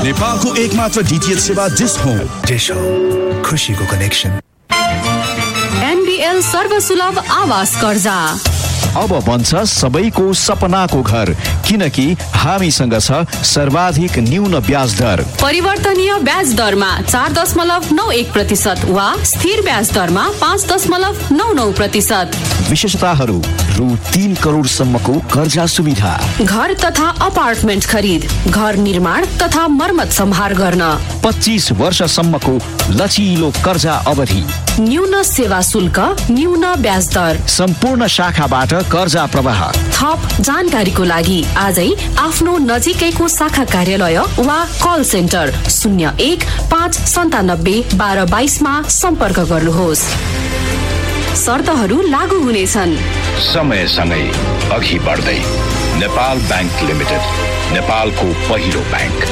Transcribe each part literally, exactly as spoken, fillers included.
नेपालको एकमात्र डीटीएच सेवा डिश होम। डिश होम, खुशीको कनेक्सन। एनबीएल सर्वसुलभ आवास कर्जा अब बन्छ सबैको सपनाको घर, किनकि हामीसँग छ सर्वाधिक न्यून ब्याज दर। परिवर्तनीय ब्याज दरमा चार दशमलव नौ एक प्रतिशत वा स्थिर ब्याज दरमा पाँच दशमलव नौ नौ प्रतिशत। विशेषताहरू: रु तीन करोड सम्मको कर्जा सुविधा, घर तथा अपार्टमेन्ट खरिद, घर निर्माण तथा मर्मत सम्हार गर्न, पच्चीस वर्षसम्मको लचिलो कर्जा अवधि, न्यून सेवा शुल्क, न्यून ब्याज दर, सम्पूर्ण शाखाबाट कर्जा प्रवाह। थप जानकारीको लागि आजै आफ्नो नजिकैको शाखा कार्यालय वा कल सेन्टर शून्य एक पाँच सन्तानब्बे बाह्र बाइसमा सम्पर्क गर्नुहोस्। शर्तहरू लागू हुनेछन्। समयसँगै अघि बढ्दै नेपाल बैंक लिमिटेड, नेपालको पहिलो बैंक।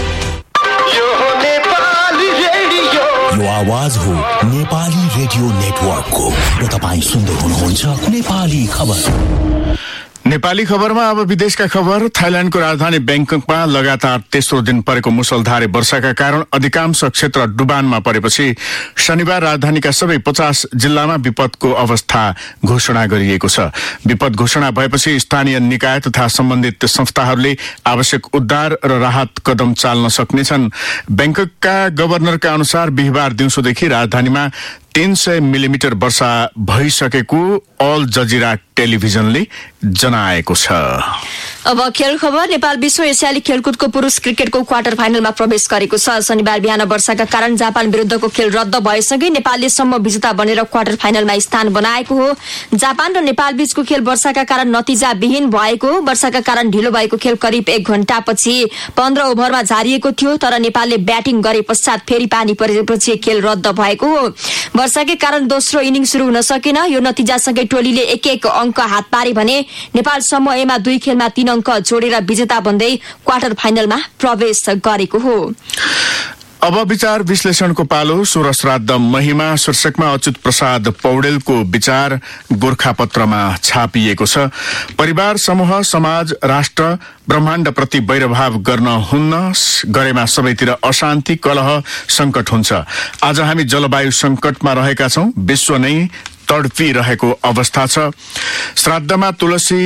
यो आवाज हो नेपाली रेडियो नेटवर्कको र तपाईँ सुन्दै हुनुहुन्छ नेपाली खबर। नेपाली खबरमा अब विदेशका खबर। थाइल्याण्डको राजधानी ब्याङ्ककमा लगातार तेस्रो दिन परेको मुसलधारे वर्षाका कारण अधिकांश क्षेत्र डुबानमा परेपछि शनिबार राजधानीका सबै पचास जिल्लामा विपदको अवस्था घोषणा गरिएको छ। विपद घोषणा भएपछि स्थानीय निकाय तथा सम्बन्धित संस्थाहरूले आवश्यक उद्धार र राहत कदम चाल्न सक्नेछन्। ब्याङ्ककका गभर्नरका अनुसार बिहिबार दिउँसोदेखि राजधानीमा तीन सय मिलिमिटर वर्षा भइसकेको अल जजिरा टेलिभिजनले जनाएको छ। अब खेल खबर। नेपाल विश्व एसियाली खेलकुदको पुरुष क्रिकेटको क्वार्टर फाइनलमा प्रवेश गरेको छ। शनिबार बिहान वर्षाका कारण जापान विरुद्धको खेल रद्द भएसँगै नेपालले सम्म विजेता बनेर क्वार्टर फाइनलमा स्थान बनाएको हो। जापान र नेपाल बीचको खेल वर्षाका कारण नतिजाविहीन भएको। वर्षाका कारण ढिलो भएको खेल करिब एक घण्टापछि पन्ध्र ओभरमा झारिएको थियो, तर नेपालले ब्याटिङ गरे पश्चात फेरि पानी परेपछि खेल रद्द भएको हो। वर्षाकै कारण दोस्रो इनिङ शुरू हुन सकेन। यो नतिजासँगै टोलीले एक एक अङ्क हात पारे भने नेपाल समूह एमा दुई खेलमा तीन अङ्क जोडेर विजेता बन्दै क्वार्टर फाइनलमा प्रवेश गरेको हो। अब विचार विश्लेषणको पालो। सोह्र श्राद्ध महिमा शीर्षकमा अच्युत प्रसाद पौडेलको विचार गोर्खापत्रमा छापिएको छ। परिवार, समूह, समाज, राष्ट्र, ब्रह्माण्डप्रति वैरभाव गर्न हुन्न, गरेमा सबैतिर अशान्ति, कलह, संकट हुन्छ। आज हामी जलवायु संकटमा रहेका छौं। विश्व नै तडपिरहेको अवस्था छ। श्राद्धमा तुलसी,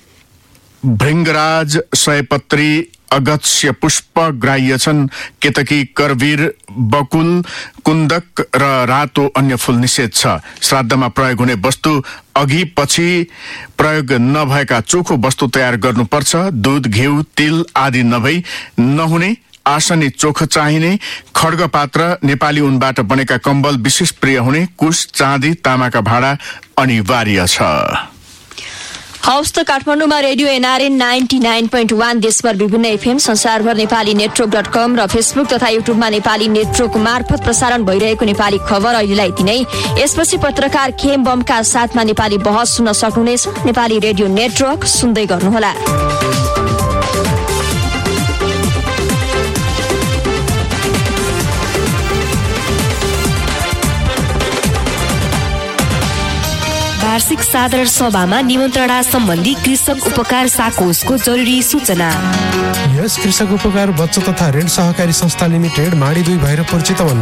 भृङ्गराज, सयपत्री, अगत्स्य पुष्प ग्राह्य छन्। केतकी, करवीर, बकुल, कुन्दक र रातो अन्य फूल निषेध छ। श्राद्धमा प्रयोग हुने वस्तु अघि पछि प्रयोग नभएका चोखो वस्तु तयार गर्नुपर्छ। दूध, घिउ, तिल आदि नभई नहुने आसनी चोख चाहिने। खड्ग पात्र, नेपाली ऊनबाट बनेका कम्बल विशेष प्रिय हुने। कुश, चाँदी, तामाका भाँडा अनिवार्य छ। हौस् त काठमाडौँमा radio NRN ninety nine point one, देशभर विभिन्न एफएम, संसारभर नेपाली नेटवर्क डट कम र फेसबुक तथा युट्युबमा नेपाली नेटवर्क मार्फत प्रसारण भइरहेको नेपाली खबर अहिलेलाई तिनै। यसपछि पत्रकार खेम बमका साथमा नेपाली बहस सुन्न सक्नुहुनेछ। नेपाली रेडियो नेटवर्क सुन्दै गर्नुहोला। वार्षिक साधारण सभामा निमन्त्रणा सम्बन्धी कृषक उपकार साकोसको जरुरी सूचना। यस कृषक उपकार बचत तथा ऋण सहकारी संस्था लिमिटेड माडी दुई भैरवपुर चितवन